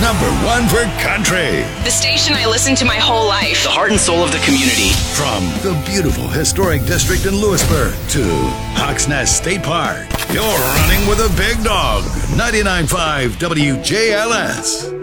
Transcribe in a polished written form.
#1 for country. The station I listened to my whole life. The heart and soul of the community. From the beautiful historic district in Lewisburg to Hawks Nest State Park, you're running with a big dog. 99.5 WJLS.